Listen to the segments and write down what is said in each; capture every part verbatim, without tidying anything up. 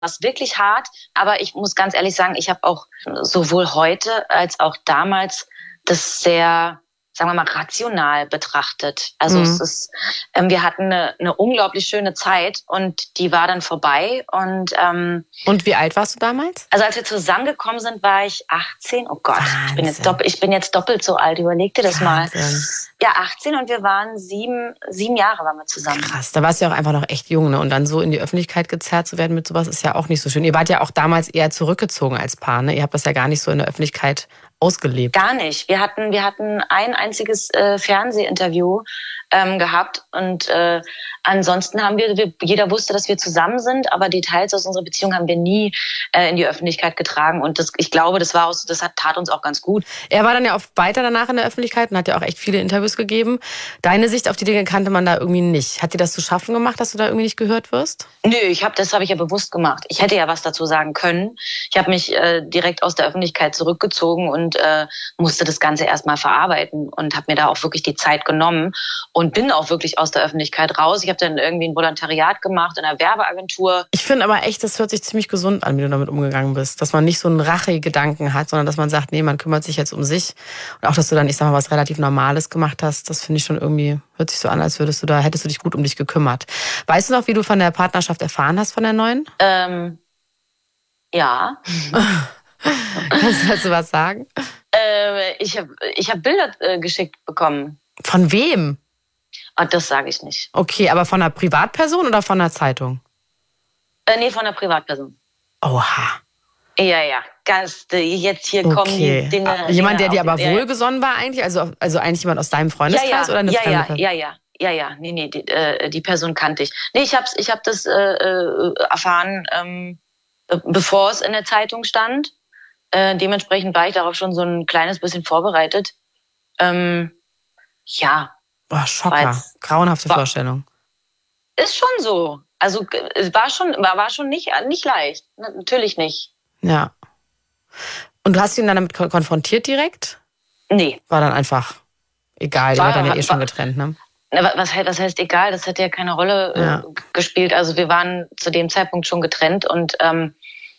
es wirklich hart. Aber ich muss ganz ehrlich sagen, ich habe auch sowohl heute als auch damals das sehr, sagen wir mal, rational betrachtet. Also mhm. es ist, ähm, wir hatten eine, eine unglaublich schöne Zeit und die war dann vorbei. Und ähm, und wie alt warst du damals? Also als wir zusammengekommen sind, war ich achtzehn. Oh Gott, ich bin, jetzt doppelt, ich bin jetzt doppelt so alt. Überleg dir das Wahnsinn. mal. Ja, achtzehn und wir waren sieben, sieben Jahre waren wir zusammen. Krass, da warst du ja auch einfach noch echt jung, ne? Und dann so in die Öffentlichkeit gezerrt zu werden mit sowas ist ja auch nicht so schön. Ihr wart ja auch damals eher zurückgezogen als Paar, ne? Ihr habt das ja gar nicht so in der Öffentlichkeit ausgelebt. Gar nicht. Wir hatten, wir hatten ein einziges äh, Fernsehinterview ähm, gehabt und äh, ansonsten haben wir, wir, jeder wusste, dass wir zusammen sind, aber Details aus unserer Beziehung haben wir nie äh, in die Öffentlichkeit getragen und das, ich glaube, das war auch, das hat, tat uns auch ganz gut. Er war dann ja auch weiter danach in der Öffentlichkeit und hat ja auch echt viele Interviews gegeben. Deine Sicht auf die Dinge kannte man da irgendwie nicht. Hat dir das zu schaffen gemacht, dass du da irgendwie nicht gehört wirst? Nö, ich hab, das habe ich ja bewusst gemacht. Ich hätte ja was dazu sagen können. Ich habe mich äh, direkt aus der Öffentlichkeit zurückgezogen und äh, musste das Ganze erstmal verarbeiten und habe mir da auch wirklich die Zeit genommen und bin auch wirklich aus der Öffentlichkeit raus. Ich habe dann irgendwie ein Volontariat gemacht in einer Werbeagentur. Ich finde aber echt, das hört sich ziemlich gesund an, wie du damit umgegangen bist. Dass man nicht so einen Rachegedanken hat, sondern dass man sagt, nee, man kümmert sich jetzt um sich. Und auch, dass du dann, ich sag mal, was relativ Normales gemacht hast, das finde ich schon irgendwie, hört sich so an, als würdest du da, hättest du dich gut um dich gekümmert. Weißt du noch, wie du von der Partnerschaft erfahren hast, von der neuen? Ähm, ja. Kannst du dazu was sagen? Äh, ich habe ich hab Bilder äh, geschickt bekommen. Von wem? Oh, das sage ich nicht. Okay, aber von einer Privatperson oder von einer Zeitung? Äh, nee, von einer Privatperson. Oha. Ja, ja. Ganz, jetzt hier okay. kommen die Dinge. Jemand, Dinge der dir auf, aber ja, wohlgesonnen war eigentlich? Also, also eigentlich jemand aus deinem Freundeskreis ja, ja, oder eine ja, fremde ja, Person? ja, ja, ja, ja, nee, nee, die, äh, die Person kannte ich. Nee, ich hab's, ich hab das äh, äh, erfahren, ähm, bevor es in der Zeitung stand. Äh, dementsprechend war ich darauf schon so ein kleines bisschen vorbereitet. Ähm, ja. Boah, Schocker. Jetzt, grauenhafte war, Vorstellung. Ist schon so. Also es war schon, war, war schon nicht, nicht leicht. Natürlich nicht. Ja. Und du hast ihn dann damit konfrontiert direkt? Nee. War dann einfach egal, war, ihr wart dann ja eh schon war, getrennt, ne? Was, was heißt egal? Das hat ja keine Rolle ja. äh, gespielt. Also wir waren zu dem Zeitpunkt schon getrennt und ähm,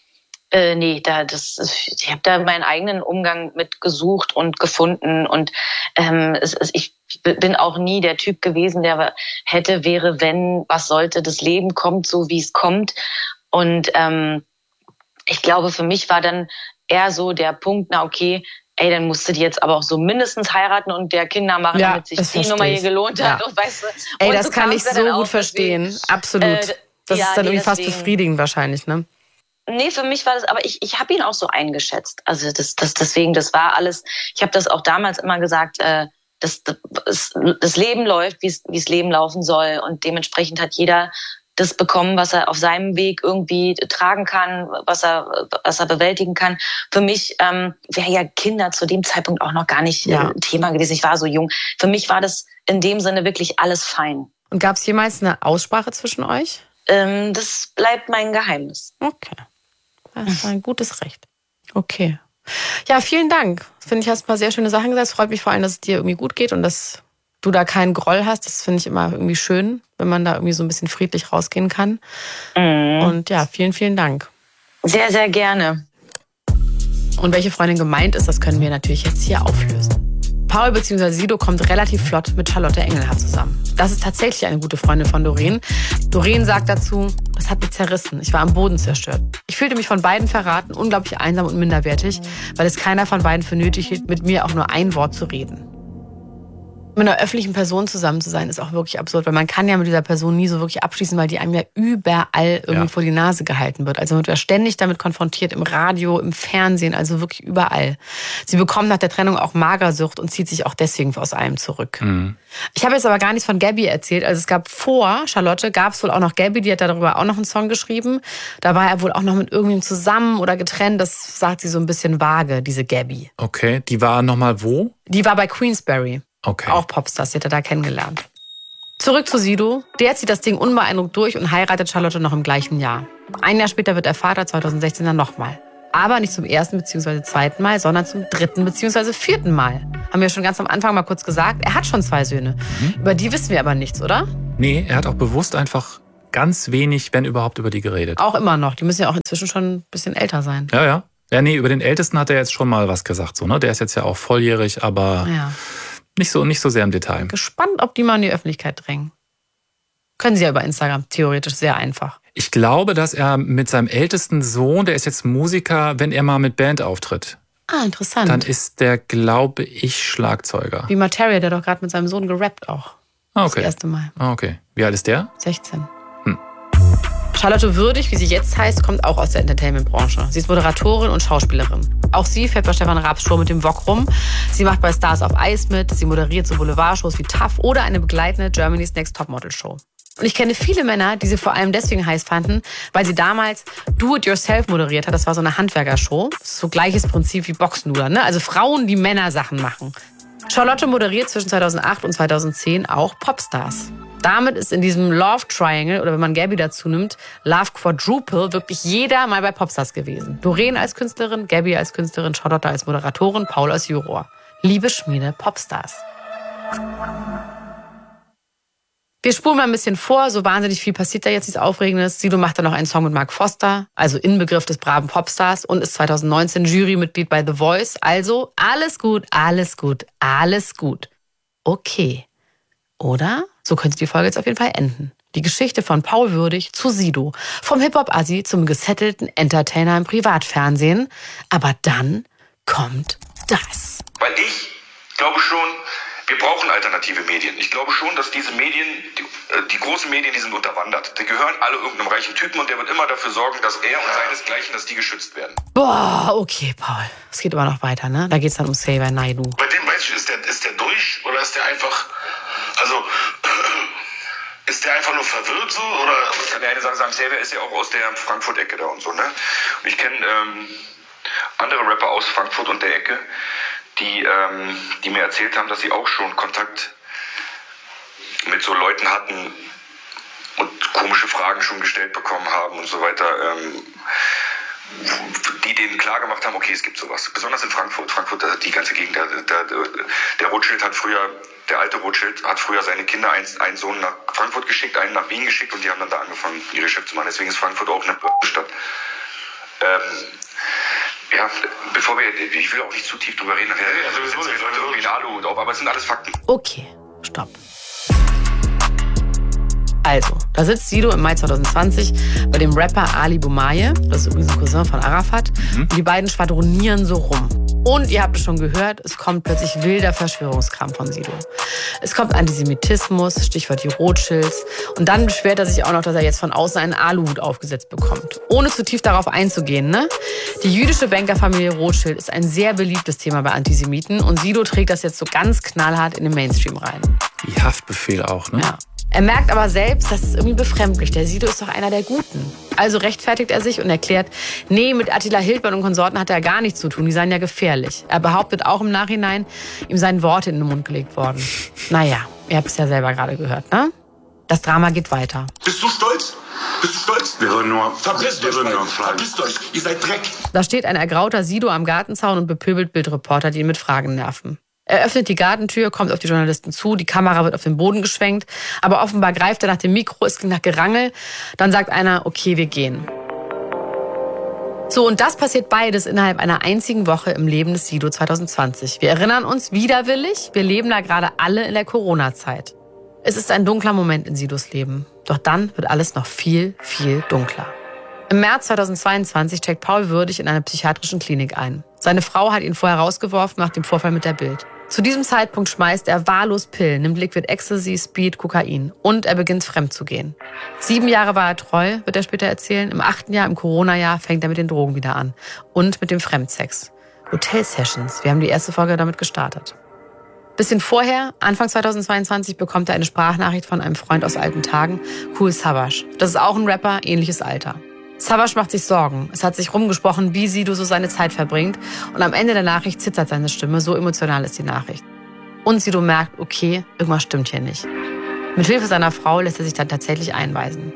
Äh, nee, da das ich habe da meinen eigenen Umgang mit gesucht und gefunden und ähm, es, es, ich bin auch nie der Typ gewesen, der hätte, wäre, wenn, was sollte, das Leben kommt so, wie es kommt und ähm, ich glaube, für mich war dann eher so der Punkt, na okay, ey, dann musst du die jetzt aber auch so mindestens heiraten und der Kinder machen, ja, damit sich die Nummer hier gelohnt hat. Ja. Und, weißt du, ey, und das so kann ich so gut aus, verstehen, deswegen, absolut. Äh, das ja, ist dann nee, irgendwie fast deswegen, befriedigend wahrscheinlich, ne? Nee, für mich war das, aber ich, ich habe ihn auch so eingeschätzt. Also das, das, deswegen, das war alles, ich habe das auch damals immer gesagt, äh, das, das, das Leben läuft, wie es wie es Leben laufen soll. Und dementsprechend hat jeder das bekommen, was er auf seinem Weg irgendwie tragen kann, was er, was er bewältigen kann. Für mich ähm, wäre ja Kinder zu dem Zeitpunkt auch noch gar nicht ja. äh, Thema gewesen. Ich war so jung. Für mich war das in dem Sinne wirklich alles fein. Und gab es jemals eine Aussprache zwischen euch? Ähm, das bleibt mein Geheimnis. Okay. Das war ein gutes Recht. Okay. Ja, vielen Dank. Finde ich, hast ein paar sehr schöne Sachen gesagt. Es freut mich vor allem, dass es dir irgendwie gut geht und dass du da keinen Groll hast. Das finde ich immer irgendwie schön, wenn man da irgendwie so ein bisschen friedlich rausgehen kann. Mhm. Und ja, vielen, vielen Dank. Sehr, sehr gerne. Und welche Freundin gemeint ist, das können wir natürlich jetzt hier auflösen. Paul bzw. Sido kommt relativ flott mit Charlotte Engelhardt zusammen. Das ist tatsächlich eine gute Freundin von Doreen. Doreen sagt dazu, das hat mich zerrissen. Ich war am Boden zerstört. Ich fühlte mich von beiden verraten, unglaublich einsam und minderwertig, weil es keiner von beiden für nötig hielt, mit mir auch nur ein Wort zu reden. Mit einer öffentlichen Person zusammen zu sein, ist auch wirklich absurd, weil man kann ja mit dieser Person nie so wirklich abschließen, weil die einem ja überall irgendwie ja. vor die Nase gehalten wird. Also man wird ständig damit konfrontiert, im Radio, im Fernsehen, also wirklich überall. Sie bekommt nach der Trennung auch Magersucht und zieht sich auch deswegen aus allem zurück. Mhm. Ich habe jetzt aber gar nichts von Gabby erzählt. Also es gab vor Charlotte, gab es wohl auch noch Gabby, die hat darüber auch noch einen Song geschrieben. Da war er wohl auch noch mit irgendjemandem zusammen oder getrennt. Das sagt sie so ein bisschen vage, diese Gabby. Okay, die war nochmal wo? Die war bei Queensberry. Okay. Auch Popstars, die hat er da kennengelernt. Zurück zu Sido. Der zieht das Ding unbeeindruckt durch und heiratet Charlotte noch im gleichen Jahr. Ein Jahr später wird er Vater, zweitausendsechzehn dann nochmal. Aber nicht zum ersten bzw. zweiten Mal, sondern zum dritten bzw. vierten Mal. Haben wir schon ganz am Anfang mal kurz gesagt. Er hat schon zwei Söhne. Mhm. Über die wissen wir aber nichts, oder? Nee, er hat auch bewusst einfach ganz wenig, wenn überhaupt, über die geredet. Auch immer noch. Die müssen ja auch inzwischen schon ein bisschen älter sein. Ja, ja. Ja, nee, über den Ältesten hat er jetzt schon mal was gesagt. So, ne? Der ist jetzt ja auch volljährig, aber ja. nicht so, nicht so sehr im Detail. Bin gespannt, ob die mal in die Öffentlichkeit drängen. Können sie ja über Instagram, theoretisch sehr einfach. Ich glaube, dass er mit seinem ältesten Sohn, der ist jetzt Musiker, wenn er mal mit Band auftritt. Ah, interessant. Dann ist der, glaube ich, Schlagzeuger. Wie Materia, der doch gerade mit seinem Sohn gerappt auch. Ah, okay. Das erste Mal. Ah, okay. Wie alt ist der? sechzehn. Hm. Charlotte Würdig, wie sie jetzt heißt, kommt auch aus der Entertainment-Branche. Sie ist Moderatorin und Schauspielerin. Auch sie fährt bei Stefan Raabs Show mit dem Wok rum. Sie macht bei Stars auf Eis mit. Sie moderiert so Boulevard-Shows wie Tough oder eine begleitende Germany's Next Topmodel-Show. Und ich kenne viele Männer, die sie vor allem deswegen heiß fanden, weil sie damals Do-It-Yourself moderiert hat. Das war so eine Handwerkershow. Das ist so gleiches Prinzip wie Boxenluder, ne? Also Frauen, die Männersachen machen. Charlotte moderiert zwischen zweitausendacht und zweitausendzehn auch Popstars. Damit ist in diesem Love Triangle, oder wenn man Gabby dazu nimmt, Love Quadruple, wirklich jeder mal bei Popstars gewesen. Doreen als Künstlerin, Gabby als Künstlerin, Charlotte als Moderatorin, Paul als Juror. Liebe Schmiede Popstars. Wir spulen mal ein bisschen vor, so wahnsinnig viel passiert da jetzt, nichts Aufregendes. Sido macht dann noch einen Song mit Mark Foster, also Inbegriff des braven Popstars, und ist zweitausendneunzehn Jurymitglied bei The Voice. Also alles gut, alles gut, alles gut. Okay. Oder? So könnte die Folge jetzt auf jeden Fall enden. Die Geschichte von Paul Würdig zu Sido. Vom Hip-Hop-Assi zum gesettelten Entertainer im Privatfernsehen. Aber dann kommt das. Weil ich glaube schon, wir brauchen alternative Medien. Ich glaube schon, dass diese Medien, die, die großen Medien, die sind unterwandert. Die gehören alle irgendeinem reichen Typen und der wird immer dafür sorgen, dass er und seinesgleichen, dass die geschützt werden. Boah, okay, Paul. Es geht aber noch weiter, ne? Da geht's dann um Xavier Naidoo. Bei dem weiß ich, ist der, ist der durch oder ist der einfach, also, ist der einfach nur verwirrt so? Oder? Ich kann ja eine Sache sagen, Xavier ist ja auch aus der Frankfurt-Ecke da und so, ne? Und ich kenne ähm, andere Rapper aus Frankfurt und der Ecke, die, ähm, die mir erzählt haben, dass sie auch schon Kontakt mit so Leuten hatten und komische Fragen schon gestellt bekommen haben und so weiter, ähm, die denen klar gemacht haben, okay, es gibt sowas. Besonders in Frankfurt. Frankfurt, die ganze Gegend, der, der, der Rothschild hat früher, der alte Rothschild hat früher seine Kinder, einen, einen Sohn nach Frankfurt geschickt, einen nach Wien geschickt und die haben dann da angefangen, ihr Geschäft zu machen. Deswegen ist Frankfurt auch eine Stadt. Ähm, Ja, bevor wir, ich will auch nicht zu tief drüber reden, nachher ja, also setzen wir Leute irgendwie einen Aluhut auf, aber es sind alles Fakten. Okay, stopp. Also, da sitzt Sido im Mai zweitausendzwanzig bei dem Rapper Ali Boumaier, das ist übrigens ein Cousin von Arafat, mhm. und die beiden schwadronieren so rum. Und ihr habt es schon gehört, es kommt plötzlich wilder Verschwörungskram von Sido. Es kommt Antisemitismus, Stichwort die Rothschilds. Und dann beschwert er sich auch noch, dass er jetzt von außen einen Aluhut aufgesetzt bekommt. Ohne zu tief darauf einzugehen, ne? Die jüdische Bankerfamilie Rothschild ist ein sehr beliebtes Thema bei Antisemiten. Und Sido trägt das jetzt so ganz knallhart in den Mainstream rein. Wie Haftbefehl auch, ne? Ja. Er merkt aber selbst, das ist irgendwie befremdlich. Der Sido ist doch einer der Guten. Also rechtfertigt er sich und erklärt, nee, mit Attila Hildmann und Konsorten hat er gar nichts zu tun. Die seien ja gefährlich. Er behauptet auch im Nachhinein, ihm seien Worte in den Mund gelegt worden. Naja, ihr habt es ja selber gerade gehört, ne? Das Drama geht weiter. Bist du stolz? Bist du stolz? Wir würden nur, Verpisst wir euch, würden nur verpisst euch. Ihr seid Dreck. Da steht ein ergrauter Sido am Gartenzaun und bepöbelt Bildreporter, die ihn mit Fragen nerven. Er öffnet die Gartentür, kommt auf die Journalisten zu, die Kamera wird auf den Boden geschwenkt, aber offenbar greift er nach dem Mikro, es klingt nach Gerangel. Dann sagt einer, okay, wir gehen. So, und das passiert beides innerhalb einer einzigen Woche im Leben des Sido zweitausendzwanzig. Wir erinnern uns widerwillig, wir leben da gerade alle in der Corona-Zeit. Es ist ein dunkler Moment in Sidos Leben. Doch dann wird alles noch viel, viel dunkler. Im März zweitausendzweiundzwanzig checkt Paul Würdig in einer psychiatrischen Klinik ein. Seine Frau hat ihn vorher rausgeworfen nach dem Vorfall mit der Bild. Zu diesem Zeitpunkt schmeißt er wahllos Pillen, nimmt Liquid Ecstasy, Speed, Kokain und er beginnt fremd zu gehen. Sieben Jahre war er treu, wird er später erzählen. Im achten Jahr, im Corona-Jahr, fängt er mit den Drogen wieder an. Und mit dem Fremdsex. Hotel-Sessions, wir haben die erste Folge damit gestartet. Bisschen vorher, Anfang zweitausendzweiundzwanzig, bekommt er eine Sprachnachricht von einem Freund aus alten Tagen, Kool Savas. Das ist auch ein Rapper, ähnliches Alter. Savas macht sich Sorgen. Es hat sich rumgesprochen, wie Sido so seine Zeit verbringt. Und am Ende der Nachricht zittert seine Stimme, so emotional ist die Nachricht. Und Sido merkt, okay, irgendwas stimmt hier nicht. Mit Hilfe seiner Frau lässt er sich dann tatsächlich einweisen.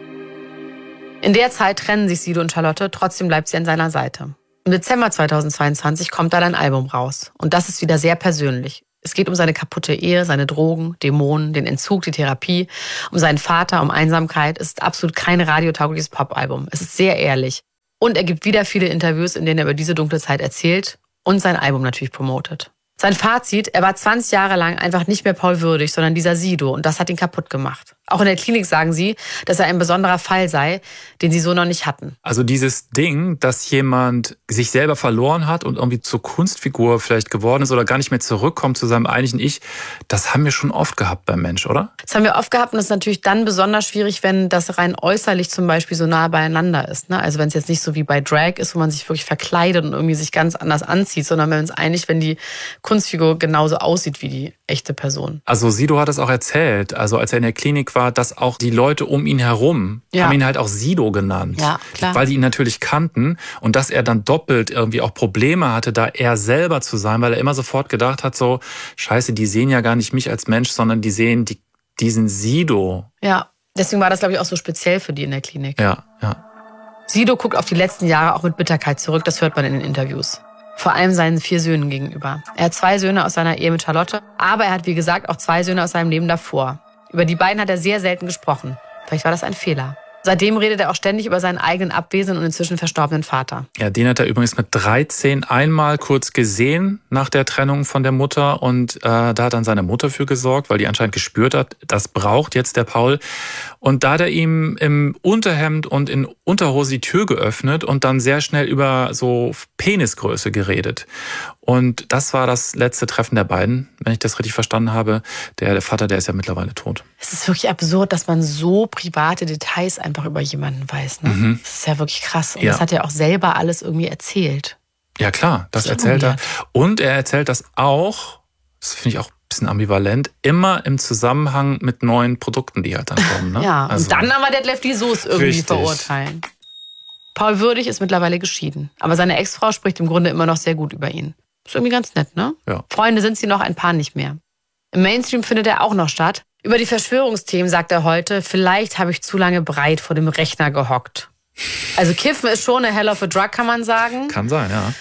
In der Zeit trennen sich Sido und Charlotte, trotzdem bleibt sie an seiner Seite. Im Dezember zweitausendzweiundzwanzig kommt dann ein Album raus. Und das ist wieder sehr persönlich. Es geht um seine kaputte Ehe, seine Drogen, Dämonen, den Entzug, die Therapie, um seinen Vater, um Einsamkeit. Es ist absolut kein radiotaugliches Popalbum. Es ist sehr ehrlich. Und er gibt wieder viele Interviews, in denen er über diese dunkle Zeit erzählt und sein Album natürlich promotet. Sein Fazit, er war zwanzig Jahre lang einfach nicht mehr Paul würdig, sondern dieser Sido. Und das hat ihn kaputt gemacht. Auch in der Klinik sagen sie, dass er ein besonderer Fall sei, den sie so noch nicht hatten. Also dieses Ding, dass jemand sich selber verloren hat und irgendwie zur Kunstfigur vielleicht geworden ist oder gar nicht mehr zurückkommt zu seinem eigentlichen Ich, das haben wir schon oft gehabt beim Mensch, oder? Das haben wir oft gehabt und das ist natürlich dann besonders schwierig, wenn das rein äußerlich zum Beispiel so nah beieinander ist. Ne? Also wenn es jetzt nicht so wie bei Drag ist, wo man sich wirklich verkleidet und irgendwie sich ganz anders anzieht, sondern wenn es eigentlich, wenn die Kunstfigur genauso aussieht wie die echte Person. Also Sido hat es auch erzählt, also als er in der Klinik war, dass auch die Leute um ihn herum, ja. haben ihn halt auch Sido genannt, ja, klar. weil die ihn natürlich kannten und dass er dann doppelt irgendwie auch Probleme hatte, da er selber zu sein, weil er immer sofort gedacht hat, so scheiße, die sehen ja gar nicht mich als Mensch, sondern die sehen die, diesen Sido. Ja, deswegen war das, glaube ich, auch so speziell für die in der Klinik. Ja, ja. Sido guckt auf die letzten Jahre auch mit Bitterkeit zurück, das hört man in den Interviews. Vor allem seinen vier Söhnen gegenüber. Er hat zwei Söhne aus seiner Ehe mit Charlotte, aber er hat, wie gesagt, auch zwei Söhne aus seinem Leben davor. Über die beiden hat er sehr selten gesprochen. Vielleicht war das ein Fehler. Seitdem redet er auch ständig über seinen eigenen abwesenden und inzwischen verstorbenen Vater. Ja, den hat er übrigens mit dreizehn einmal kurz gesehen nach der Trennung von der Mutter. Und äh, da hat dann seine Mutter für gesorgt, weil die anscheinend gespürt hat, das braucht jetzt der Paul. Und da hat er ihm im Unterhemd und in Unterhose die Tür geöffnet und dann sehr schnell über so Penisgröße geredet. Und das war das letzte Treffen der beiden, wenn ich das richtig verstanden habe. Der, der Vater, der ist ja mittlerweile tot. Es ist wirklich absurd, dass man so private Details einfach über jemanden weiß. Ne? Mhm. Das ist ja wirklich krass. Und ja. das hat er auch selber alles irgendwie erzählt. Ja klar, das, das erzählt er. Und er erzählt das auch, das finde ich auch ein bisschen ambivalent, immer im Zusammenhang mit neuen Produkten, die halt dann kommen. Ne? Ja, also, und dann aber Detlef die Soße irgendwie richtig. verurteilen. Paul Würdig ist mittlerweile geschieden. Aber seine Ex-Frau spricht im Grunde immer noch sehr gut über ihn. Ist irgendwie ganz nett, ne? Ja. Freunde sind sie noch, ein Paar nicht mehr. Im Mainstream findet er auch noch statt. Über die Verschwörungsthemen sagt er heute, vielleicht habe ich zu lange breit vor dem Rechner gehockt. Also Kiffen ist schon eine hell of a drug, kann man sagen. Kann sein, ja.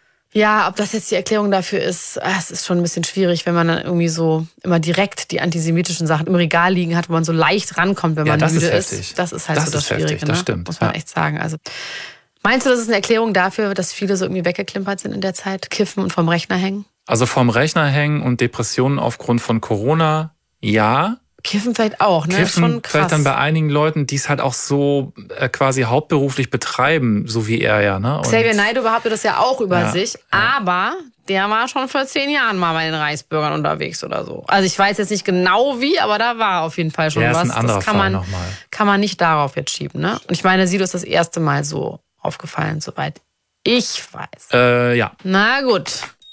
Ja, ob das jetzt die Erklärung dafür ist, es ist schon ein bisschen schwierig, wenn man dann irgendwie so immer direkt die antisemitischen Sachen im Regal liegen hat, wo man so leicht rankommt, wenn man ja, müde ist. ist. Das ist halt das so das ist Schwierige, heftig, ne? Das stimmt. Muss man ja. echt sagen. Also meinst du, das ist eine Erklärung dafür, dass viele so irgendwie weggeklimpert sind in der Zeit, kiffen und vom Rechner hängen? Also vom Rechner hängen und Depressionen aufgrund von Corona, ja. Kiffen vielleicht auch, ne? Kiffen schon krass. vielleicht dann bei einigen Leuten, die es halt auch so äh, quasi hauptberuflich betreiben, so wie er ja. Ne? Und Xavier Naidoo behauptet das ja auch über ja, sich, ja. aber der war schon vor zehn Jahren mal bei den Reichsbürgern unterwegs oder so. Also ich weiß jetzt nicht genau wie, aber da war auf jeden Fall schon ja, was. Ist ein anderer das kann Fall man, nochmal. kann man nicht darauf jetzt schieben. Ne? Und ich meine, Sido ist das erste Mal so aufgefallen, soweit ich weiß. Äh, ja. Na gut.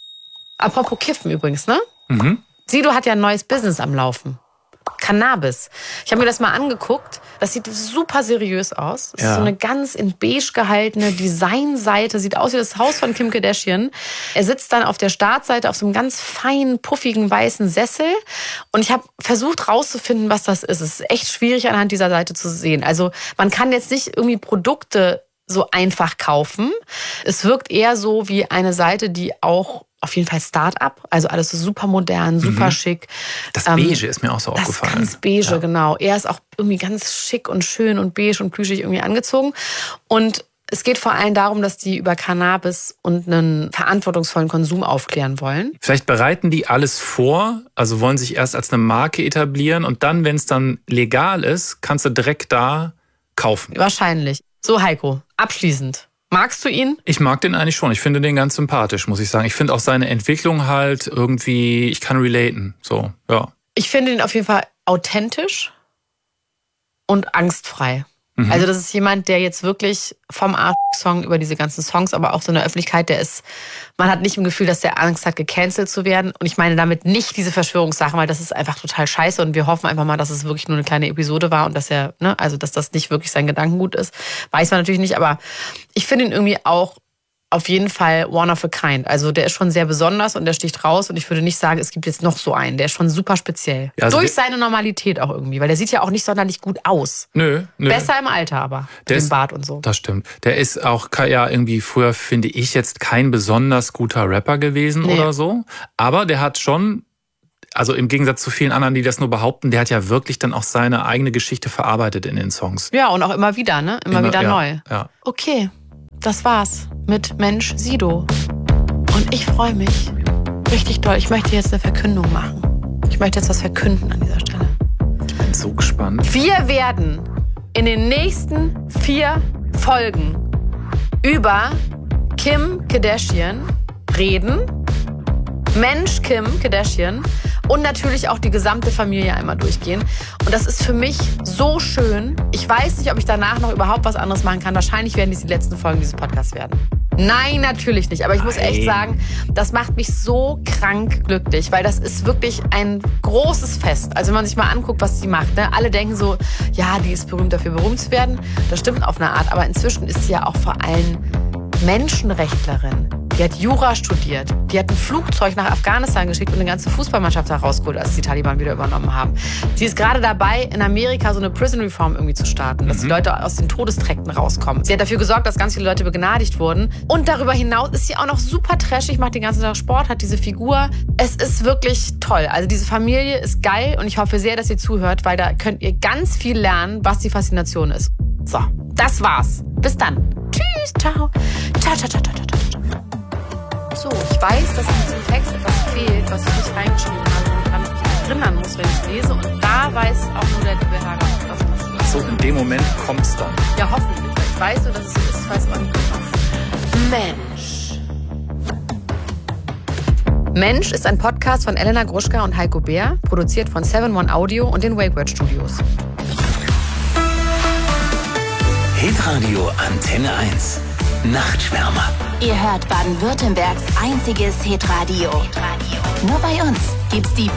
Apropos Kiffen übrigens, ne? Mhm. Sido hat ja ein neues Business am Laufen. Cannabis. Ich habe mir das mal angeguckt. Das sieht super seriös aus. Das ja. ist so eine ganz in beige gehaltene Designseite. Sieht aus wie das Haus von Kim Kardashian. Er sitzt dann auf der Startseite auf so einem ganz feinen, puffigen, weißen Sessel. Und ich habe versucht rauszufinden, was das ist. Es ist echt schwierig anhand dieser Seite zu sehen. Also man kann jetzt nicht irgendwie Produkte so einfach kaufen. Es wirkt eher so wie eine Seite, die auch auf jeden Fall Start-up, also alles so super modern, super mhm. schick. Das Beige ähm, ist mir auch so das aufgefallen. Das ganz Beige, ja. genau. Er ist auch irgendwie ganz schick und schön und beige und plüschig irgendwie angezogen. Und es geht vor allem darum, dass die über Cannabis und einen verantwortungsvollen Konsum aufklären wollen. Vielleicht bereiten die alles vor, also wollen sich erst als eine Marke etablieren und dann, wenn es dann legal ist, kannst du direkt da kaufen. Wahrscheinlich. So, Heiko, abschließend. Magst du ihn? Ich mag den eigentlich schon. Ich finde den ganz sympathisch, muss ich sagen. Ich finde auch seine Entwicklung halt irgendwie, ich kann relaten. So, ja. Ich finde ihn auf jeden Fall authentisch und angstfrei. Mhm. Also das ist jemand, der jetzt wirklich vom Arsch-Song über diese ganzen Songs, aber auch so in der Öffentlichkeit, der ist, man hat nicht im Gefühl, dass der Angst hat, gecancelt zu werden. Und ich meine damit nicht diese Verschwörungssachen, weil das ist einfach total scheiße und wir hoffen einfach mal, dass es wirklich nur eine kleine Episode war und dass er, ne, also dass das nicht wirklich sein Gedankengut ist. Weiß man natürlich nicht, aber ich finde ihn irgendwie auch auf jeden Fall one of a kind. Also der ist schon sehr besonders und der sticht raus und ich würde nicht sagen, es gibt jetzt noch so einen. Der ist schon super speziell. Ja, also durch seine Normalität auch irgendwie, weil der sieht ja auch nicht sonderlich gut aus. Nö, nö. Besser im Alter aber, mit dem Bart und so. Das stimmt. Der ist auch ja irgendwie früher, finde ich, jetzt kein besonders guter Rapper gewesen nee. oder so. Aber der hat schon also im Gegensatz zu vielen anderen, die das nur behaupten, der hat ja wirklich dann auch seine eigene Geschichte verarbeitet in den Songs. Ja, und auch immer wieder, ne? Immer, immer wieder ja, neu. Ja. Okay, das war's mit Mensch Sido. Und ich freue mich richtig doll. Ich möchte jetzt eine Verkündung machen. Ich möchte jetzt was verkünden an dieser Stelle. Ich bin so gespannt. Wir werden in den nächsten vier Folgen über Kim Kardashian reden. Mensch Kim Kardashian. Und natürlich auch die gesamte Familie einmal durchgehen. Und das ist für mich so schön. Ich weiß nicht, ob ich danach noch überhaupt was anderes machen kann. Wahrscheinlich werden dies die letzten Folgen dieses Podcasts werden. Nein, natürlich nicht. Aber ich muss echt sagen, das macht mich so krank glücklich, weil das ist wirklich ein großes Fest. Also wenn man sich mal anguckt, was sie macht. Ne? Alle denken so, ja, die ist berühmt dafür, berühmt zu werden. Das stimmt auf eine Art. Aber inzwischen ist sie ja auch vor allem Menschenrechtlerin. Die hat Jura studiert. Die hat ein Flugzeug nach Afghanistan geschickt und eine ganze Fußballmannschaft da rausgeholt, als die Taliban wieder übernommen haben. Sie ist gerade dabei, in Amerika so eine Prison Reform irgendwie zu starten, dass mhm. die Leute aus den Todesträkten rauskommen. Sie hat dafür gesorgt, dass ganz viele Leute begnadigt wurden. Und darüber hinaus ist sie auch noch super trashig, macht den ganzen Tag Sport, hat diese Figur. Es ist wirklich toll. Also diese Familie ist geil und ich hoffe sehr, dass ihr zuhört, weil da könnt ihr ganz viel lernen, was die Faszination ist. So, das war's. Bis dann. Tschüss, ciao. Ciao, ciao, ciao, ciao, ciao. So, ich weiß, dass in diesem Text etwas fehlt, was ich nicht reingeschrieben habe und dann mich erinnern muss, wenn ich es lese. Und da weiß auch nur der liebe Herr, was passiert. So, in dem Moment kommt's dann. Ja, hoffentlich. Ich weiß nur, dass es so ist. Ich weiß aber nicht, was. Mensch. Mensch ist ein Podcast von Elena Gruschka und Heiko Bär, produziert von seven one Audio und den Wakeword Studios. Hitradio Antenne eins. Nachtschwärmer. Ihr hört Baden-Württembergs einziges Hitradio. Nur bei uns gibt's die